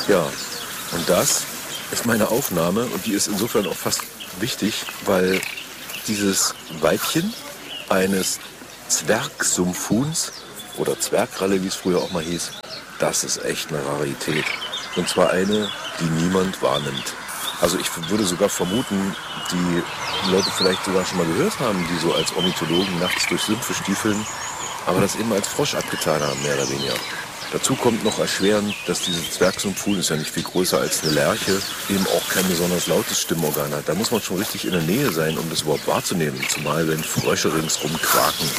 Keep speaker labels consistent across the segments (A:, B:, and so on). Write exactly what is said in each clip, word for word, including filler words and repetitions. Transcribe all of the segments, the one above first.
A: Ja, und das ist meine Aufnahme und die ist insofern auch fast wichtig, weil dieses Weibchen eines Zwergsumpfhuhns oder Zwergralle, wie es früher auch mal hieß, das ist echt eine Rarität. Und zwar eine, die niemand wahrnimmt. Also ich würde sogar vermuten, die Leute vielleicht sogar schon mal gehört haben, die so als Ornithologen nachts durch Sümpfe stiefeln, aber das eben als Frosch abgetan haben, mehr oder weniger. Dazu kommt noch erschwerend, dass dieses Zwergsumpfhuhn, ist ja nicht viel größer als eine Lerche, eben auch kein besonders lautes Stimmorgan hat. Da muss man schon richtig in der Nähe sein, um das überhaupt wahrzunehmen, zumal wenn Frösche ringsrum quaken.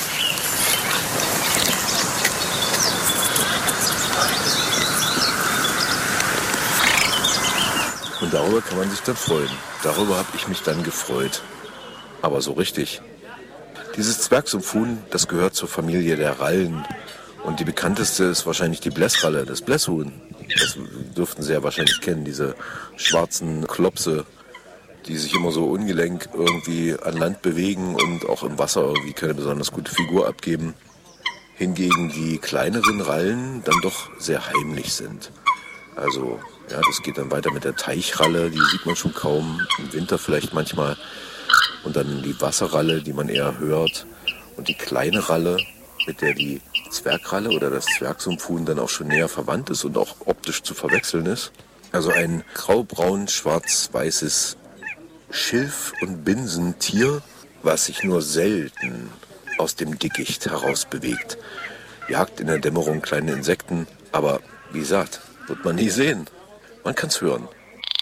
A: Und darüber kann man sich dann freuen. Darüber habe ich mich dann gefreut. Aber so richtig. Dieses Zwergsumpfhuhn, das gehört zur Familie der Rallen. Und die bekannteste ist wahrscheinlich die Blässralle, das Blässhuhn. Das dürften Sie ja wahrscheinlich kennen, diese schwarzen Klopse, die sich immer so ungelenk irgendwie an Land bewegen und auch im Wasser irgendwie keine besonders gute Figur abgeben. Hingegen die kleineren Rallen dann doch sehr heimlich sind. Also, ja, das geht dann weiter mit der Teichralle, die sieht man schon kaum, im Winter vielleicht manchmal. Und dann die Wasserralle, die man eher hört. Und die kleine Ralle, mit der die Zwergralle oder das Zwergsumpfhuhn dann auch schon näher verwandt ist und auch optisch zu verwechseln ist. Also ein graubraun-schwarz-weißes Schilf- und Binsentier, was sich nur selten aus dem Dickicht heraus bewegt. Jagt in der Dämmerung kleine Insekten, aber wie gesagt, wird man nie sehen. Man kann es hören.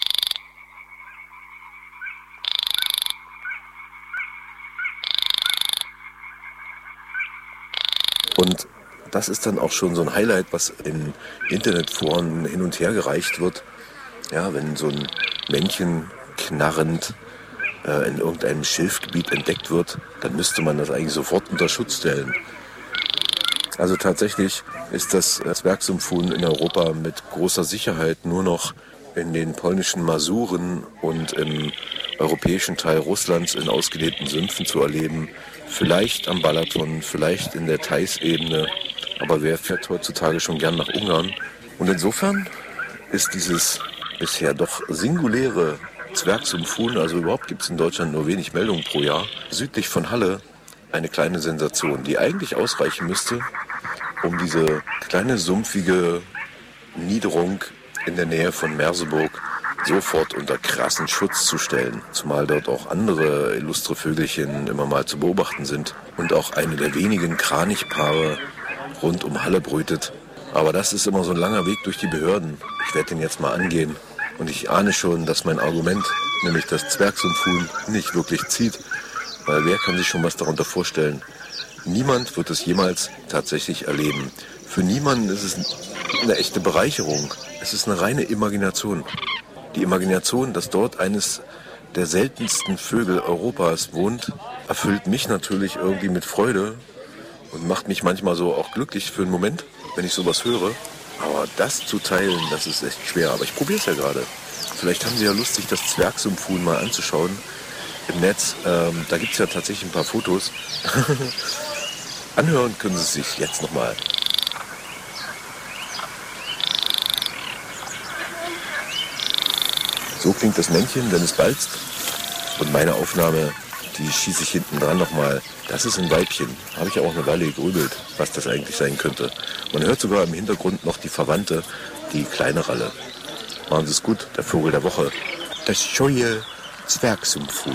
A: Und das ist dann auch schon so ein Highlight, was in Internetforen hin und her gereicht wird. Ja, wenn so ein Männchen knarrend äh, in irgendeinem Schilfgebiet entdeckt wird, dann müsste man das eigentlich sofort unter Schutz stellen. Also tatsächlich ist das Zwergsumpfhuhn in Europa mit großer Sicherheit nur noch in den polnischen Masuren und im europäischen Teil Russlands in ausgedehnten Sümpfen zu erleben. Vielleicht am Balaton, vielleicht in der Theißebene. Aber wer fährt heutzutage schon gern nach Ungarn? Und insofern ist dieses bisher doch singuläre Zwergsumpfhuhn, also überhaupt gibt es in Deutschland nur wenig Meldungen pro Jahr, südlich von Halle eine kleine Sensation, die eigentlich ausreichen müsste, um diese kleine sumpfige Niederung in der Nähe von Merseburg sofort unter krassen Schutz zu stellen. Zumal dort auch andere illustre Vögelchen immer mal zu beobachten sind und auch eine der wenigen Kranichpaare rund um Halle brütet. Aber das ist immer so ein langer Weg durch die Behörden. Ich werde den jetzt mal angehen. Und ich ahne schon, dass mein Argument, nämlich das Zwergsumpfhuhn, nicht wirklich zieht. Weil wer kann sich schon was darunter vorstellen? Niemand wird es jemals tatsächlich erleben. Für niemanden ist es eine echte Bereicherung. Es ist eine reine Imagination. Die Imagination, dass dort eines der seltensten Vögel Europas wohnt, erfüllt mich natürlich irgendwie mit Freude und macht mich manchmal so auch glücklich für einen Moment, wenn ich sowas höre. Aber das zu teilen, das ist echt schwer. Aber ich probiere es ja gerade. Vielleicht haben Sie ja Lust, sich das Zwergsumpfhuhn mal anzuschauen im Netz. Ähm, da gibt es ja tatsächlich ein paar Fotos. Anhören können Sie es sich jetzt nochmal. So klingt das Männchen, wenn es balzt. Und meine Aufnahme, die schieße ich hinten dran nochmal. Das ist ein Weibchen. Habe ich auch eine Weile gegrübelt, was das eigentlich sein könnte. Man hört sogar im Hintergrund noch die Verwandte, die kleine Ralle. Machen Sie es gut, der Vogel der Woche. Das scheue Zwergsumpfhuhn.